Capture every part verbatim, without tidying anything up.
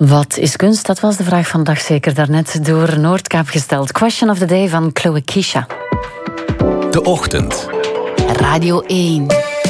Wat is kunst? Dat was de vraag van de dag, zeker daarnet door Noordkaap gesteld. Question of the day van Chloe Kisha. De Ochtend. Radio één.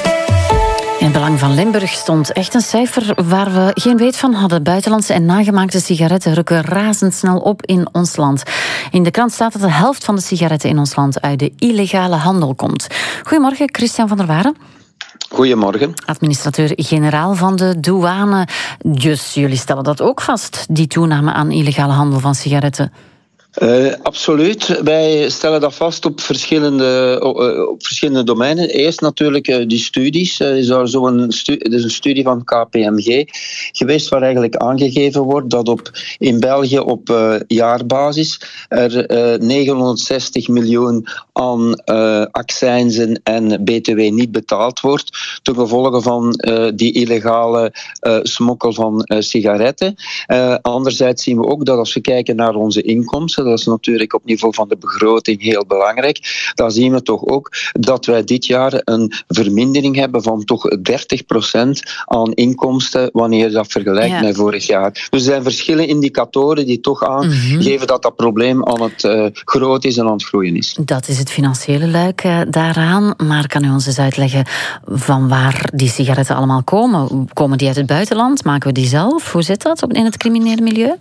In het Belang van Limburg stond echt een cijfer waar we geen weet van hadden. Buitenlandse en nagemaakte sigaretten rukken razendsnel op in ons land. In de krant staat dat de helft van de sigaretten in ons land uit de illegale handel komt. Goedemorgen, Christian van der Waren. Goedemorgen. Administrateur-generaal van de douane. Dus jullie stellen dat ook vast, die toename aan illegale handel van sigaretten? Uh, absoluut. Wij stellen dat vast op verschillende, uh, op verschillende domeinen. Eerst natuurlijk uh, die studies. Er uh, is er zo een, stu- er is een studie van K P M G geweest waar eigenlijk aangegeven wordt dat op, in België op uh, jaarbasis er uh, negenhonderdzestig miljoen aan uh, accijnzen en B T W niet betaald wordt ten gevolge van uh, die illegale uh, smokkel van uh, sigaretten. Uh, anderzijds zien we ook dat als we kijken naar onze inkomsten, dat is natuurlijk op niveau van de begroting heel belangrijk, dan zien we toch ook dat wij dit jaar een vermindering hebben van toch dertig procent aan inkomsten wanneer je dat vergelijkt ja. met vorig jaar. Dus er zijn verschillende indicatoren die toch aangeven mm-hmm. dat dat probleem aan het uh, groot is en aan het groeien is. Dat is het financiële luik uh, daaraan, maar kan u ons eens uitleggen van waar die sigaretten allemaal komen? Komen die uit het buitenland? Maken we die zelf? Hoe zit dat in het criminele milieu?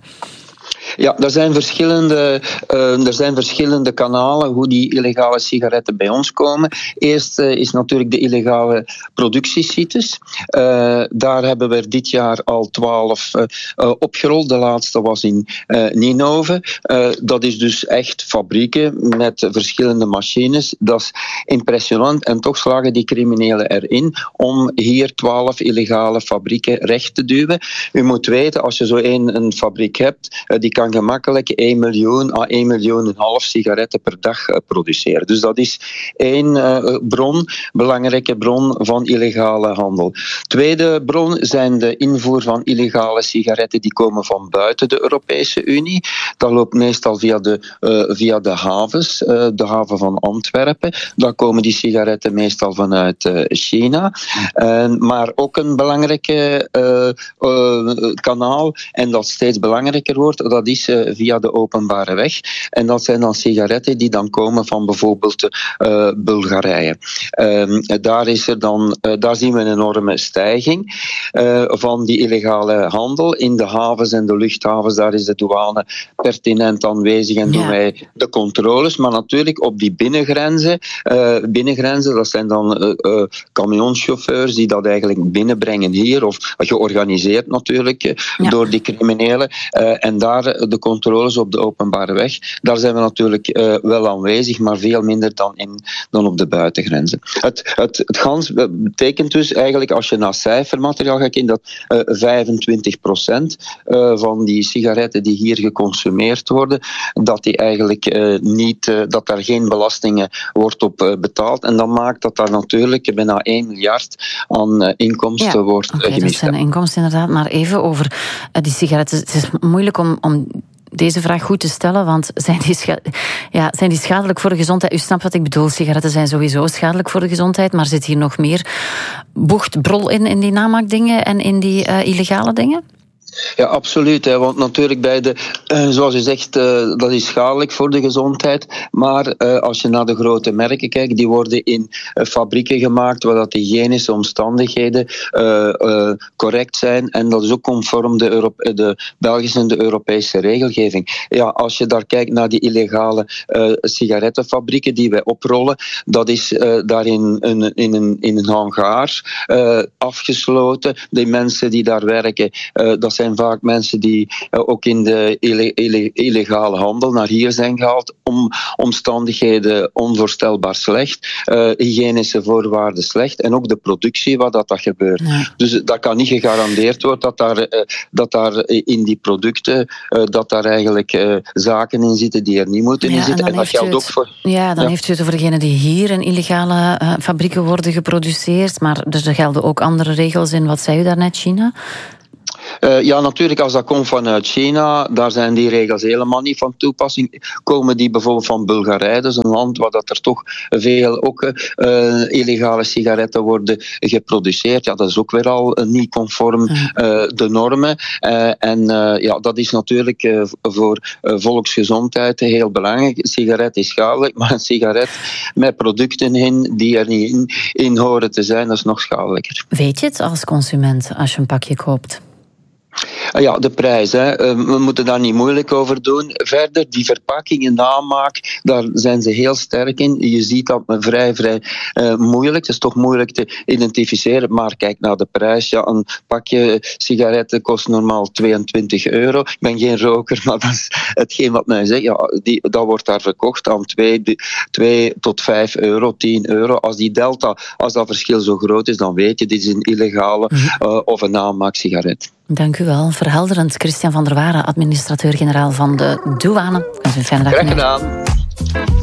Ja, er zijn, verschillende, uh, er zijn verschillende kanalen hoe die illegale sigaretten bij ons komen. Eerst uh, is natuurlijk de illegale productiesites. Uh, daar hebben we dit jaar al twaalf uh, uh, opgerold. De laatste was in uh, Ninove. Uh, dat is dus echt fabrieken met verschillende machines. Dat is impressionant. En toch slagen die criminelen erin om hier twaalf illegale fabrieken recht te duwen. U moet weten, als je zo één een fabriek hebt, uh, die kan gemakkelijk één miljoen à één miljoen en half sigaretten per dag produceren. Dus dat is één uh, bron, belangrijke bron van illegale handel. Tweede bron zijn de invoer van illegale sigaretten die komen van buiten de Europese Unie. Dat loopt meestal via de, uh, via de havens, uh, de haven van Antwerpen. Daar komen die sigaretten meestal vanuit uh, China. Uh, maar ook een belangrijke uh, uh, kanaal, en dat steeds belangrijker wordt, dat is uh, via de openbare weg. En dat zijn dan sigaretten die dan komen van bijvoorbeeld uh, Bulgarije. Uh, daar, is er dan, uh, daar zien we een enorme stijging uh, van die illegale handel. In de havens en de luchthavens, daar is de douane pertinent aanwezig en doen ja. wij de controles. Maar natuurlijk op die binnengrenzen, uh, binnengrenzen, dat zijn dan uh, uh, camionchauffeurs die dat eigenlijk binnenbrengen hier, of georganiseerd natuurlijk uh, ja. door die criminelen. Uh, en daar de controles op de openbare weg, daar zijn we natuurlijk uh, wel aanwezig, maar veel minder dan, in, dan op de buitengrenzen. Het, het, het gans betekent dus eigenlijk, als je naar cijfermateriaal gaat kijken, dat uh, vijfentwintig procent uh, van die sigaretten die hier geconsumeerd worden, dat die eigenlijk uh, niet, uh, dat daar geen belastingen wordt op uh, betaald. En dat maakt dat daar natuurlijk bijna één miljard aan uh, inkomsten ja, wordt uh, gemist. Dat zijn inkomsten inderdaad, maar even over uh, die sigaretten. Het is moeilijk om, om deze vraag goed te stellen, want zijn die, scha- ja, zijn die schadelijk voor de gezondheid? U snapt wat ik bedoel, sigaretten zijn sowieso schadelijk voor de gezondheid, maar zit hier nog meer bocht, brol in, in die namaakdingen en in die uh, illegale dingen? Ja, absoluut. Hè, want natuurlijk bij de, uh, zoals je zegt, uh, dat is schadelijk voor de gezondheid. Maar uh, als je naar de grote merken kijkt, die worden in uh, fabrieken gemaakt waar dat de hygiënische omstandigheden uh, uh, correct zijn. En dat is ook conform de, Europe- de Belgische en de Europese regelgeving. Ja, als je daar kijkt naar die illegale uh, sigarettenfabrieken die wij oprollen, dat is uh, daar in, in, in, een, in een hangaar uh, afgesloten. De mensen die daar werken, uh, dat zijn vaak mensen die uh, ook in de ille- ille- illegale handel naar hier zijn gehaald, om omstandigheden onvoorstelbaar slecht, uh, hygiënische voorwaarden slecht en ook de productie waar dat, dat gebeurt. Nee. Dus dat kan niet gegarandeerd worden dat daar, uh, dat daar in die producten uh, dat daar eigenlijk uh, zaken in zitten die er niet moeten ja, in zitten. En, en dat geldt het, ook voor... Ja, dan ja. heeft u het over degenen die hier in illegale uh, fabrieken worden geproduceerd, maar dus er gelden ook andere regels in. Wat zei u daarnet, China? Uh, ja, natuurlijk, als dat komt vanuit China, daar zijn die regels helemaal niet van toepassing. Komen die bijvoorbeeld van Bulgarije, dat is een land waar dat er toch veel ook uh, illegale sigaretten worden geproduceerd. Ja, dat is ook weer al uh, niet conform uh, de normen. Uh, en uh, ja, dat is natuurlijk uh, voor uh, volksgezondheid heel belangrijk. Een sigaret is schadelijk, maar een sigaret met producten in die er niet in, in horen te zijn, dat is nog schadelijker. Weet je het als consument als je een pakje koopt? Ja, de prijs. Hè. We moeten daar niet moeilijk over doen. Verder, die verpakkingen, namaak, daar zijn ze heel sterk in. Je ziet dat vrij, vrij uh, moeilijk. Het is toch moeilijk te identificeren. Maar kijk naar de prijs. Ja, een pakje sigaretten kost normaal tweeëntwintig euro. Ik ben geen roker, maar dat is hetgeen wat mij zegt. Ja, die, dat wordt daar verkocht aan twee tot vijf euro, tien euro. Als die delta, als dat verschil zo groot is, dan weet je, dit is een illegale uh, of een namaaksigaret. Dank u wel. Verhelderend. Christian van der Waren, administrateur-generaal van de douane. Een fijne dag. Graag gedaan.